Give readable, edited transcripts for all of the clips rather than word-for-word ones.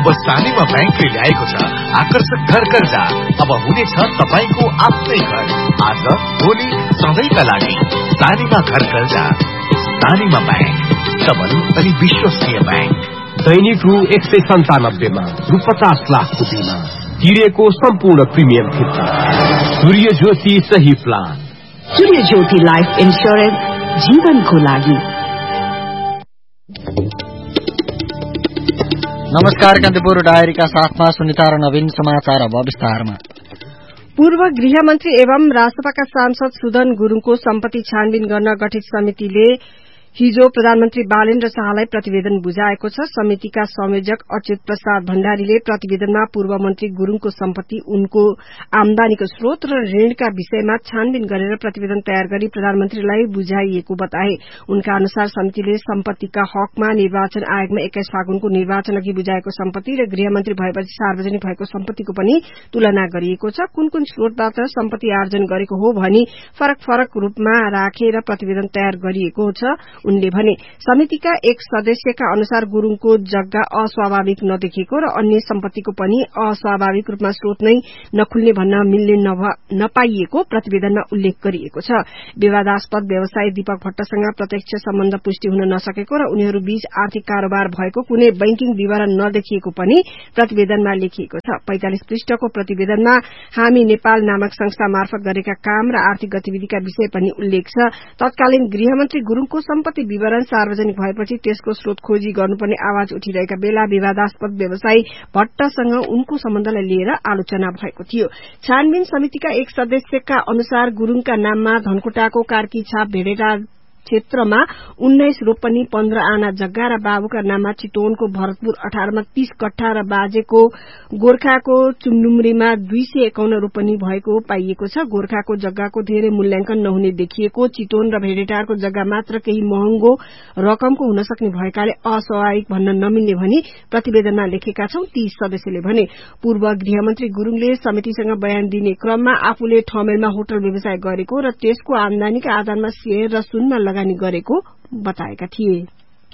अब सानीमा ब्याङ्कले ल्याएको छ आकर्षक घर कर्जा। अब हुनेछ तपाईको आफ्नै घर। आज भोलि सधैँका लागि सानीमा घर कर्जा। सानीमा ब्याङ्क सबल अनि विश्वसनीय ब्याङ्क। दैनिक रु 197 मा रु 50 लाखको बिमा तिरेको सम्पूर्ण प्रिमियम फिर्ता। सूर्य ज्योति सही प्लान। सूर्य ज्योति लाइफ इन्स्योरेन्स जीवनको लागि। नमस्कार, कान्तिपुर डायरीका साथमा सुनिता र नवीन। समाचार अब विस्तारमा। पूर्व गृहमन्त्री एवं राष्ट्रपतिका सांसद सुदन गुरूङको सम्पत्ति छानबिन गर्न गठित समितिले हिजो प्रधानमन्त्री बालेन्द्र शाहलाई प्रतिवेदन बुझाएको छ। समितिका संयोजक अच्युत प्रसाद भण्डारीले प्रतिवेदनमा पूर्व मन्त्री गुरूङको सम्पत्ति, उनको आमदानीको स्रोत र ऋणका विषयमा छानबिन गरेर प्रतिवेदन तयार गरी प्रधानमन्त्रीलाई बुझाइएको बताए। उनका अनुसार समितिले सम्पत्तिका हकमा निर्वाचन आयोगमा 21 फागुनको निर्वाचन अघि बुझाएको सम्पत्ति र गृहमन्त्री भएपछि सार्वजनिक भएको सम्पत्तिको पनि तुलना गरिएको छ। कुन कुन स्रोतबाट सम्पत्ति आर्जन गरेको हो भनी फरक फरक रूपमा राखेर प्रतिवेदन तयार गरिएको छ। उनले भने समितिका एक सदस्यका अनुसार गुरूङको जग्गा अस्वाभाविक नदेखिएको र अन्य सम्पत्तिको पनि अस्वाभाविक रूपमा स्रोत नै नखुल्ने भन्न मिल्ने नपाइएको प्रतिवेदनमा उल्लेख गरिएको छ। विवादास्पद व्यवसायी दीपक भट्टसँग प्रत्यक्ष सम्बन्ध पुष्टि हुन नसकेको र उनीहरू बीच आर्थिक कारोबार भएको कुनै बैंकिङ विवरण नदेखिएको पनि प्रतिवेदनमा लेखिएको छ। 45 पृष्ठको प्रतिवेदनमा हामी नेपाल नामक संस्था मार्फत गरेका काम र आर्थिक गतिविधिका विषय पनि उल्लेख छ। तत्कालीन गृहमन्त्री गुरूङको सम्पत्ति विवरण सार्वजनिक भएपछि त्यसको स्रोत खोजी गर्नुपर्ने आवाज उठिरहेका बेला विवादास्पद व्यवसायी भट्टसँग उनको सम्बन्धलाई लिएर आलोचना भएको थियो। छानबिन समितिका एक सदस्यका अनुसार गुरूङका नाममा धनकुटाको कार्की छाप भेडेटा क्षेत्रमा 19 रोपनी 15 आना जग्गा र बाबुका नाममा चितवनको भरतपुर 18 मा 30 कट्ठा र बाजेको गोर्खाको चुमडुमरीमा 251 रोपनी भएको पाइएको छ। गोर्खाको जग्गाको धेरै मूल्याङ्कन नहुने देखिएको, चितवन र भेडेटारको जग्गा मात्र केही महँगो रकमको हुन सक्ने भएकाले अस्वाभाविक भन्न नमिल्ने भनी प्रतिवेदनमा लेखेका छौं। ती सदस्यले भने पूर्व गृहमन्त्री गुरूङले समितिसँग बयान दिने क्रममा आफूले ठमेलमा होटल व्यवसाय गरेको र त्यसको आमदानीका आधारमा शेयर र सुनमा लगानी गरेको बताएका थिए।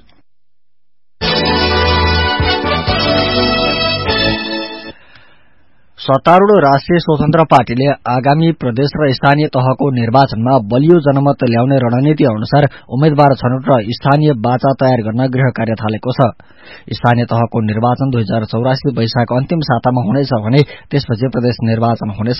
सत्तारूढ़ राष्ट्रिय स्वतन्त्र पार्टीले आगामी प्रदेश र स्थानीय तहको निर्वाचनमा बलियो जनमत ल्याउने रणनीति अनुसार उम्मेद्वार छनौट र स्थानीय बाचा तयार गर्न गृह कार्य थालेको छ। स्थानीय तहको निर्वाचन 2084 वैशाख अन्तिम सातामा हुनेछ भने त्यसपछि प्रदेश निर्वाचन हुनेछ।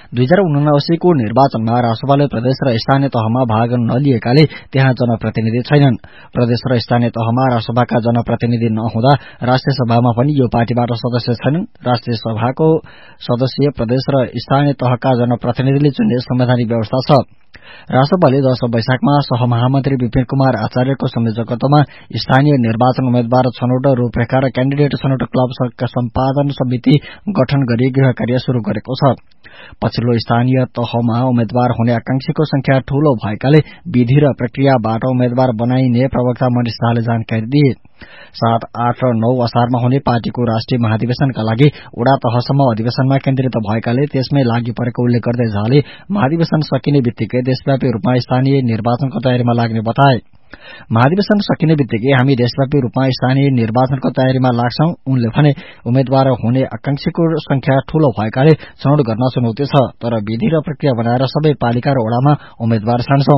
2079 को निर्वाचनमा राष्ट्रपाले प्रदेश र स्थानीय तहमा भाग नलिएकाले त्यहाँ जनप्रतिनिधि छैनन्। प्रदेश र स्थानीय तहमा राष्ट्रसभाका जनप्रतिनिधि नहुँदा राष्ट्रिय सभामा पनि यो पार्टीबाट सदस्य छैनन्। राष्ट्रिय सभाको सदस्य प्रदेश र स्थानीय तहका जनप्रतिनिधिले चुन्ने संवैधानिक व्यवस्था छ। राष्ट्रसभाले 10 वैशाखमा सहमहामन्त्री विपिन कुमार आचार्यको संयोजकत्वमा स्थानीय निर्वाचन उम्मेद्वार छनौट रूपरेखा र क्याण्डिडेट छनौट क्लबका सम्पादन समिति गठन गरी गृह कार्य शुरू गरेको छ। पछिल्लो स्थानीय तहमा उम्मेद्वार हुने आकांक्षीको संख्या ठूलो भएकाले विधि र प्रक्रियाबाट उम्मेद्वार बनाइने प्रवक्ता मनिष शाहले जानकारी दिए। 7, 8 र 9 असारमा हुने पार्टीको राष्ट्रिय महाधिवेशनका लागि वडा तहसम्म अधिवेशनमा केन्द्रित भएकाले त्यसमै लागि परेको उल्लेख गर्दै झाले महाधिवेशन सकिने बित्तिकै देशव्यापी रूपमा स्थानीय निर्वाचनको तयारीमा लाग्ने बताए। महाधिवेशन सकिने बित्तिकै हामी देशव्यापी रूपमा स्थानीय निर्वाचनको तयारीमा लाग्छौं। उनले भने उम्मेद्वार हुने आकांक्षीको संख्या ठूलो भएकाले छनौट गर्न चुनौती छ, तर विधि र प्रक्रिया बनाएर सबै पालिका र वडामा उम्मेद्वार छान्छौं।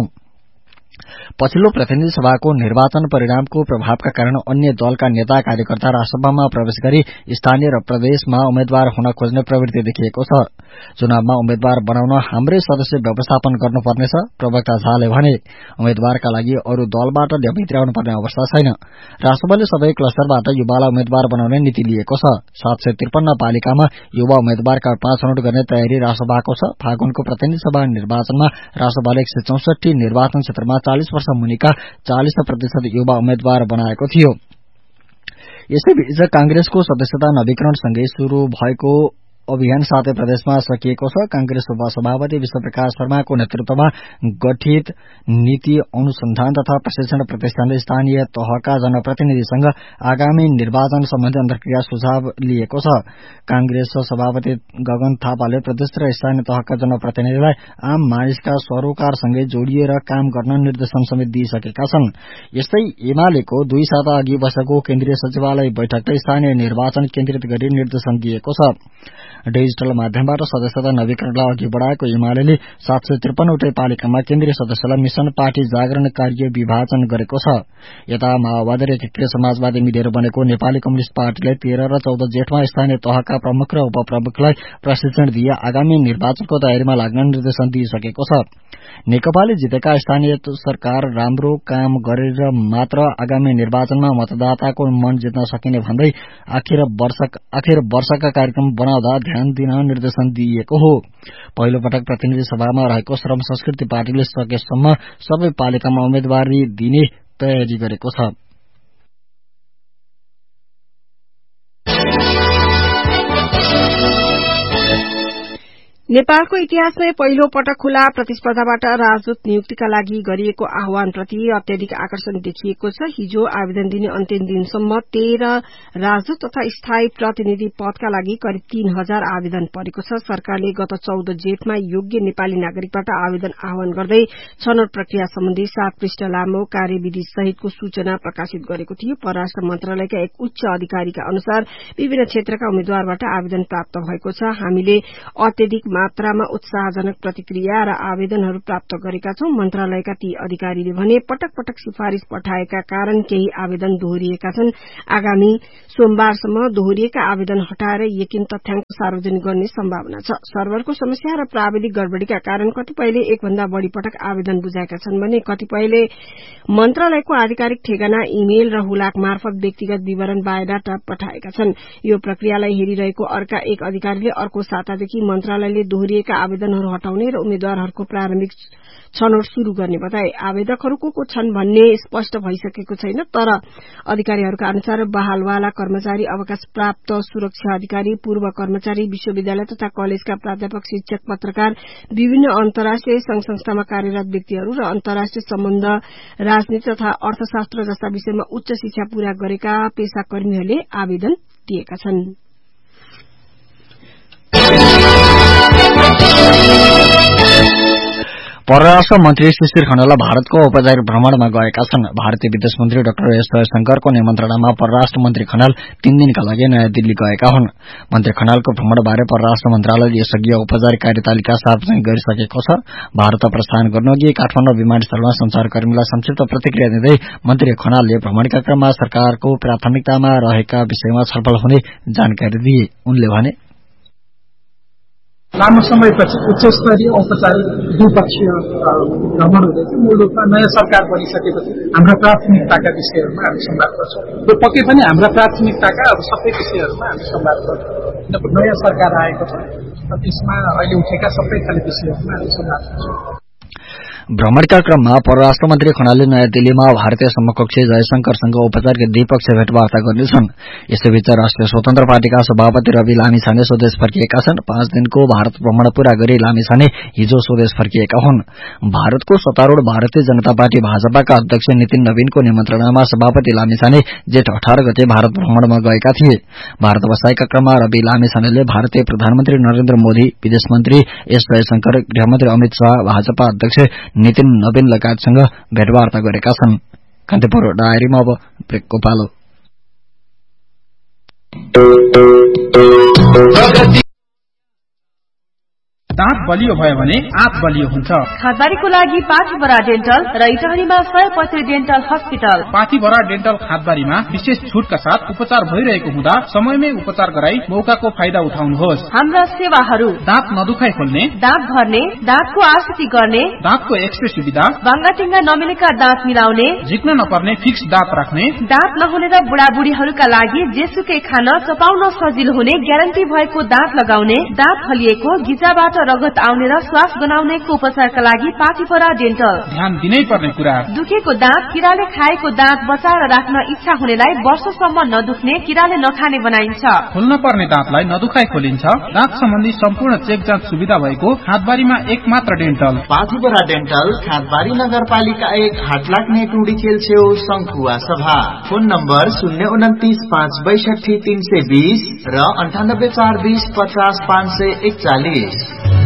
पछिल्लो प्रतिनिधि सभाको निर्वाचन परिणामको प्रभावका कारण अन्य दलका नेता कार्यकर्ता राष्ट्रसभामा प्रवेश गरी स्थानीय र प्रदेशमा उम्मेद्वार हुन खोज्ने प्रवृत्ति देखिएको छ। चुनावमा उम्मेद्वार बनाउन हाम्रै सदस्य व्यवस्थापन गर्नुपर्नेछ। प्रवक्ता झाले भने उम्मेद्वारका लागि अरू दलबाट भित्राउनु पर्ने अवस्था छैन। राष्ट्रसभाले सबै क्लस्टरबाट युवालाई उम्मेद्वार बनाउने नीति लिएको छ। 753 पालिकामा युवा उम्मेद्वारका रूपमा छनौट गर्ने तयारी राष्ट्रसभाको छ। फागुनको प्रतिनिधि सभा निर्वाचनमा राष्ट्रसभाले 164 निर्वाचन क्षेत्रमा 40 वर्ष मुनिका 40% युवा उम्मेद्वार बनाएको थियो। यसैबीच कांग्रेसको सदस्यता नवीकरणसँगै शुरू भएको अभियान 7 प्रदेशमा सकिएको छ। कांग्रेस उपसभापति विश्वप्रकाश शर्माको नेतृत्वमा गठित नीति अनुसन्धान तथा प्रशिक्षण प्रतिष्ठानले स्थानीय तहका जनप्रतिनिधिसँग आगामी निर्वाचन सम्बन्धी अन्तर्क्रिया सुझाव लिएको छ। कांग्रेस सभापति गगन थापाले प्रदेश र स्थानीय तहका जनप्रतिनिधिलाई आम मानिसका सरोकारसँगै जोडिएर काम गर्न निर्देशन समेत दिइसकेका छन्। यस्तै एमालेको 2 साता अघि बसेको केन्द्रीय सचिवालय बैठकले स्थानीय निर्वाचन केन्द्रित गरी निर्देशन दिएको छ। डिजिटल माध्यमबाट सदस्यता नवीकरणलाई अघि बढाएको एमाले 753 वटै पालिकामा केन्द्रीय सदस्यलाई मिशन पार्टी जागरण कार्य विभाजन गरेको छ। यता माओवादी र एकीकृत समाजवादी मिलेर बनेको नेपाली कम्युनिष्ट पार्टीले 13 र 14 जेठमा स्थानीय तहका प्रमुख र उपप्रमुखलाई प्रशिक्षण दिए आगामी निर्वाचनको तयारीमा लाग्न निर्देशन दिइसकेको छ। नेकपाले जितेका स्थानीय सरकार राम्रो काम गरेर मात्र आगामी निर्वाचनमा मतदाताको मन जित्न सकिने भन्दै आखिर वर्षका कार्यक्रम बनाउँदा ध्यान दिन निर्देशन दिइएको हो। पहिलो पटक प्रतिनिधि सभामा रहेको श्रम संस्कृति पार्टीले सकेसम्म सबै पालिकामा उम्मेदवारी दिने तयारी गरेको छ। नेपालको इतिहासमै पहिलो पटक खुला प्रतिस्पर्धाबाट राजदूत नियुक्तिका लागि गरिएको आह्वानप्रति अत्यधिक आकर्षण देखिएको छ। हिजो आवेदन दिने अन्तिम दिनसम्म 13 राजदूत तथा स्थायी प्रतिनिधि पदका लागि करिब 3000 आवेदन परेको छ। सरकारले गत 14 जेठमा योग्य नेपाली नागरिकबाट आवेदन आह्वान गर्दै छनौट प्रक्रिया सम्बन्धी 7 पृष्ठ लामो कार्यविधि सहितको सूचना प्रकाशित गरेको थियो। परराष्ट्र मन्त्रालयका एक उच्च अधिकारीका अनुसार विभिन्न क्षेत्रका उम्मेद्वारबाट आवेदन प्राप्त भएको छ। हामीले अत्यधिक मात्रामा उत्साहजनक प्रतिक्रिया र आवेदनहरू प्राप्त गरेका छौं। मन्त्रालयका ती अधिकारीले भने पटक पटक सिफारिश पठाएका कारण केही आवेदन दोहोरिएका छन्। आगामी सोमबारसम्म दोहोरिएका आवेदन हटाएर यकिन तथ्याङ्क सार्वजनिक गर्ने सम्भावना छ। सर्भरको समस्या र प्राविधिक गडबडीका कारण कतिपयले एकभन्दा बढ़ी पटक आवेदन बुझाएका छन् भने कतिपयले मन्त्रालयको आधिकारिक ठेगाना इमेल र हुलाक मार्फत व्यक्तिगत विवरण बायोडाटा पठाएका छन्। यो प्रक्रियालाई हेरिरहेको अर्का एक अधिकारीले अर्को सातादेखि मन्त्रालयले दोहोरिएका आवेदनहरू हटाउने र उम्मेद्वारहरूको प्रारम्भिक छनौट शुरू गर्ने बताए। आवेदकहरू को छन् भन्ने स्पष्ट भइसकेको छैन, तर अधिकारीहरूका अनुसार बहालवाला कर्मचारी, अवकाश प्राप्त सुरक्षा अधिकारी, पूर्व कर्मचारी, विश्वविद्यालय तथा कलेजका प्राध्यापक, शिक्षक, पत्रकार, विभिन्न अन्तर्राष्ट्रिय संघ संस्थामा कार्यरत व्यक्तिहरू र अन्तर्राष्ट्रिय सम्बन्ध, राजनीति तथा अर्थशास्त्र जस्ता विषयमा उच्च शिक्षा पूरा गरेका पेशाकर्मीहरूले आवेदन दिएका छन्। परराष्ट्र मन्त्री शिशिर खनाल भारतको औपचारिक भ्रमणमा गएका छन्। भारतीय विदेश मन्त्री डाक्टर एस जयशंकरको निमन्त्रणामा परराष्ट्र मन्त्री खनाल 3 दिनका लागि नयाँ दिल्ली गएका हुन्। मन्त्री खनालको भ्रमणबारे परराष्ट्र मन्त्रालयले यसअघि औपचारिक कार्यतालिका सार्वजनिक गरिसकेको छ। भारत प्रस्थान गर्नुअघि काठमाडौँ विमानस्थलमा संचारकर्मीलाई संक्षिप्त प्रतिक्रिया दिँदै मन्त्री खनालले भ्रमणका क्रममा सरकारको प्राथमिकतामा रहेका विषयमा छलफल हुने जानकारी दिए। उनले भने लामो समयपछि उच्चस्तरीय औपचारिक द्विपक्षीय भ्रमण हुँदैछ। मूल रूपमा नयाँ सरकार बनिसकेपछि हाम्रा प्राथमिकताका विषयहरूमा हामी संवाद गर्छौँ। त्यो पक्कै पनि हाम्रा प्राथमिकताका सबै विषयहरूमा हामी संवाद गर्छौँ। नयाँ सरकार आएको छ, त्यसमा अहिले उठेका सबै खाले विषयहरूमा हामी संवाद गर्छौँ। भ्रमणका क्रममा परराष्ट्र मन्त्री खनालले नयाँ दिल्लीमा भारतीय समकक्षी जयशंकरसँग औपचारिक द्विपक्षीय भेटवार्ता गर्नेछन्। यसैबीच राष्ट्रिय स्वतन्त्र पार्टीका सभापति रवि लामिछाने स्वदेश फर्किएका छन्। 5 दिनको भारत भ्रमण पूरा गरी लामिछाने हिजो स्वदेश फर्किएका हुन्। भारतको सत्तारूढ़ भारतीय जनता पार्टी भाजपाका अध्यक्ष नितिन नवीनको निमन्त्रणामा सभापति लामिछाने जेठ 18 गते भारत भ्रमणमा गएका थिए। भारत बसाइका क्रममा रवि लामिछानेले भारतीय प्रधानमन्त्री नरेन्द्र मोदी, विदेश मन्त्री एस जयशंकर, गृहमन्त्री अमित शाह, भाजपा अध्यक्ष नितिन नवीन लगायतसँग भेटवार्ता गरेका छन्। कान्तिपुर डायरीमा अब ब्रेकको पालो। दाँत बलियो भयो भने आँत बलियो हुन्छ। खादबारीको लागि पाथीभरा डेन्टल र इटहरीमा 100% डेन्टल हस्पिटल। पाथीभरा डेन्टल खादबारीमा विशेष छुटका साथ उपचार भइरहेको हुँदा समयमै उपचार गराई मौकाको फाइदा उठाउनुहोस्। हाम्रा सेवाहरू दाँत नदुखाइ खोल्ने, दाँत भर्ने, दाँतको आरसीटी गर्ने, दाँतको एक्सरे सुविधा, बाङ्गाटिङ्गा नमिलेका दाँत मिलाउने, झिक्न नपर्ने फिक्स दाँत राख्ने, दाँत नहुने र बुढाबुढीहरूका लागि जेसुकै खान चपाउन सजिलो हुने ग्यारेन्टी भएको दाँत लगाउने, दाँत फलिएको, गिजाबाट रगत रगत आउने र श्वास गनाउनेको उपचारका लागि पाटीपरा डेन्टल। ध्यान दिनै पर्ने कुरा, दुखेको दाँत, किराले खाएको दाँत बचाएर राख्न इच्छा हुनेलाई वर्षसम्म नदुख्ने, किराले नखाने बनाइन्छ। खोल्न पर्ने दाँतलाई नदुखाई खोलिन्छ। दाँत सम्बन्धी सम्पूर्ण चेक जाँच सुविधा भएको खादबारीमा एक मात्र डेन्टल। पाटीपरा डेन्टल, खादबारी नगरपालिका 1, हाट लाग्ने टुडी खेल छेउ, शंखुवा सभा। फोन नम्बर 029562320 र 9842050541।